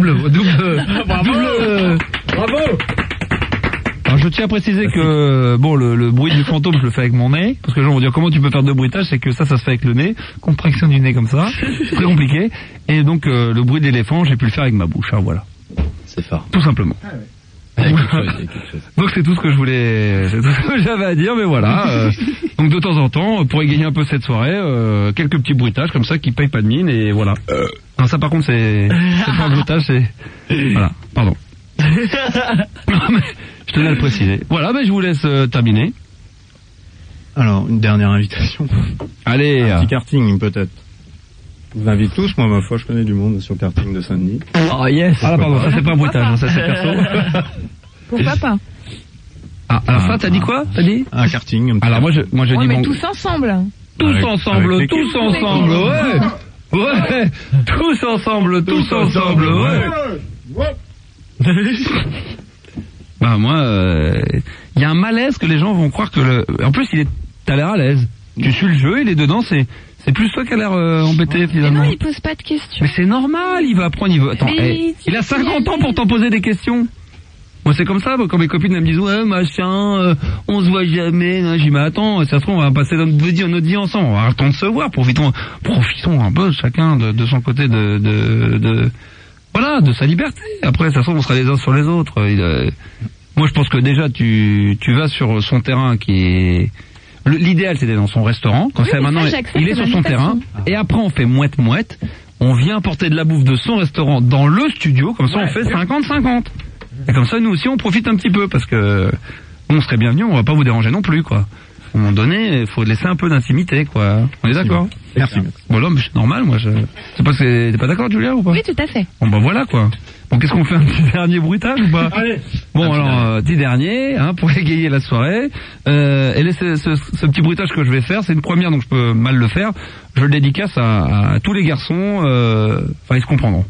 Bravo. Alors je tiens à préciser que bon le bruit du fantôme je le fais avec mon nez, parce que les gens vont dire comment tu peux faire deux bruitages, c'est que ça se fait avec le nez, contraction du nez comme ça, c'est très compliqué, et donc le bruit d'éléphant j'ai pu le faire avec ma bouche, hein, voilà. C'est fort. Tout simplement. Il y a quelque chose. Donc c'est tout ce que je voulais, c'est tout ce que j'avais à dire, mais voilà. Donc de temps en temps, pour égayer un peu cette soirée, quelques petits bruitages comme ça qui payent pas de mine, et voilà. Non, ça par contre c'est pas un bruitage, c'est voilà, pardon. Non, mais je tenais à le préciser. Voilà, je vous laisse terminer. Alors, une dernière invitation. Allez. Un petit karting, peut-être. Je vous invite tous, moi, ma foi, je connais du monde sur le karting de Saint-Denis. Oh yes. Ah là, pardon, ça c'est pas un bruitage, hein, ça c'est perso. Pourquoi pas? Ah, à la fin, t'as dit quoi? T'as dit? Un karting. Alors moi je dis mais bon. tous ensemble. Tous ensemble, ouais. Ouais. Tous ensemble, ouais. Bah moi, il y a un malaise que les gens vont croire que en plus t'as l'air à l'aise. Tu suis le jeu, il est dedans, c'est plus toi qui a l'air embêté finalement. Mais non, il pose pas de questions. Mais c'est normal, il va apprendre, Attends, il a 50 ans pour t'en poser des questions. Moi c'est comme ça, quand mes copines elles me disent ouais machin, on se voit jamais, j'ai dit mais attends, ça se trouve on va passer notre vie ensemble, on va attendre de se voir, profitons un peu chacun de son côté de sa liberté. Après ça se trouve on sera les uns sur les autres. Moi je pense que déjà tu vas sur son terrain qui est l'idéal c'est d'être dans son restaurant, comme ça maintenant il est sur son terrain, et après on fait mouette, on vient porter de la bouffe de son restaurant dans le studio, comme ça on fait 50-50. Et comme ça, nous aussi, on profite un petit peu, parce que on serait bienvenus, on va pas vous déranger non plus, quoi. À un moment donné, il faut laisser un peu d'intimité, quoi. On est d'accord? Merci. Bon, là, c'est normal, moi, t'es pas d'accord, Julia, ou pas? Oui, tout à fait. Bon, bah voilà, quoi. Bon, qu'est-ce qu'on fait, un petit dernier bruitage, ou pas? Allez. Bon, alors, petit dernier, pour égayer la soirée. Et là, ce petit bruitage que je vais faire, c'est une première, donc je peux mal le faire. Je le dédicace à tous les garçons, ils se comprendront.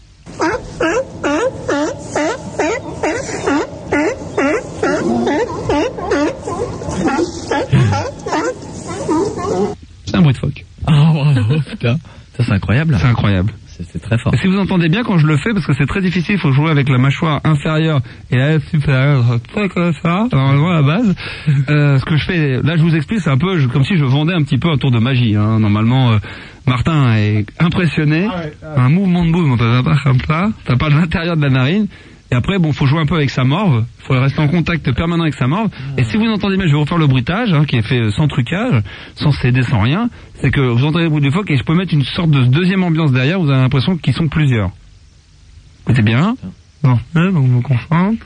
C'est un bruit de phoque. Oh bravo, putain. Ça c'est incroyable. C'est incroyable. C'est très fort. Et si vous entendez bien quand je le fais, parce que c'est très difficile, il faut jouer avec la mâchoire inférieure et la supérieure, comme ça, normalement à la base. Ce que je fais, là je vous explique, c'est un peu comme si je vendais un petit peu un tour de magie. Hein. Normalement, Martin est impressionné. Un mouvement de bouche, t'as pas comme ça, t'as pas de l'intérieur de la narine. Et après, faut jouer un peu avec sa morve. Faut rester en contact permanent avec sa morve. Et si vous entendez bien, je vais refaire le bruitage, qui est fait sans trucage, sans CD, sans rien. C'est que vous entendez le bruit du phoque et je peux mettre une sorte de deuxième ambiance derrière. Vous avez l'impression qu'ils sont plusieurs. Écoutez bien. Bon, donc on me concentre.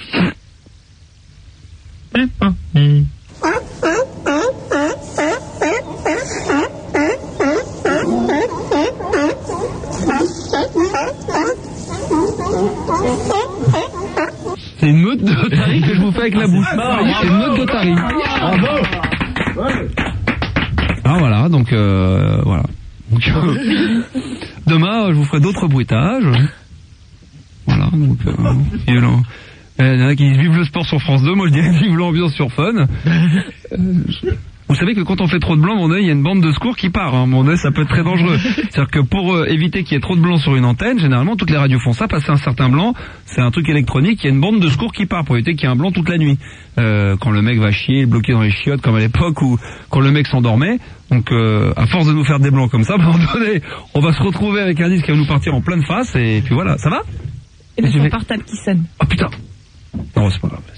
C'est une meute d'otarie que je vous fais avec la bouche. C'est une meute d'otarie. Bravo. Ah voilà, donc voilà. Donc, demain, je vous ferai d'autres bruitages. Voilà, donc violent. Il y en a qui vivent le sport sur France 2, moi je dirais vive l'ambiance sur Fun. Vous savez que quand on fait trop de blanc, mon œil, il y a une bande de secours qui part. Hein. Mon œil, ça peut être très dangereux. C'est-à-dire que pour éviter qu'il y ait trop de blanc sur une antenne, généralement, toutes les radios font ça, passer un certain blanc, c'est un truc électronique, il y a une bande de secours qui part pour éviter qu'il y ait un blanc toute la nuit. Quand le mec va chier, bloqué dans les chiottes, comme à l'époque, ou quand le mec s'endormait. Donc, à force de nous faire des blancs comme ça, à un moment donné, on va se retrouver avec un disque qui va nous partir en pleine face, et puis voilà. Ça va? Et le portable qui sonne. Oh putain! Non, c'est pas grave.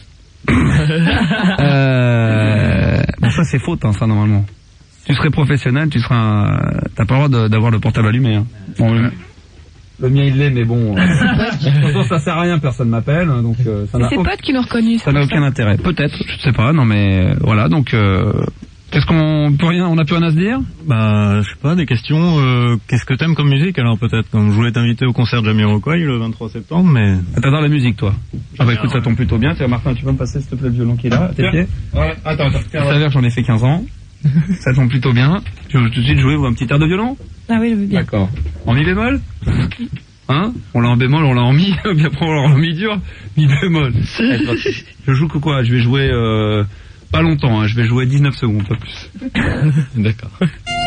Bon, ça c'est faute, hein, ça normalement. Tu serais professionnel, t'as pas le droit d'avoir le portable allumé. Hein. Bon, le mien il l'est, mais bon. Ça sert à rien, personne m'appelle, donc ça n'a. C'est ses potes qui l'ont reconnu. Ça n'a aucun intérêt. Peut-être, je sais pas, non mais voilà, donc. Qu'est-ce qu'on peut rien, on a plus rien à se dire? Je sais pas, des questions. Qu'est-ce que t'aimes comme musique alors peut-être? Comme je voulais t'inviter au concert de Jamiroquai le 23 septembre, mais. T'adores la musique toi? Ah bah écoute, ça tombe plutôt bien. Tiens Martin, tu peux me passer s'il te plaît le violon qui est là, à tes pieds? Ouais, attends. Ça s'avère que j'en ai fait 15 ans. Ça tombe plutôt bien. Tu veux tout de suite jouer un petit air de violon? Ah oui, je veux bien. D'accord. En mi bémol? Hein? On l'a en bémol, on l'a en mi, puis après on l'a en mi dur, mi bémol. Je joue que quoi? Je vais jouer pas longtemps, hein. Je vais jouer 19 secondes, pas plus. D'accord.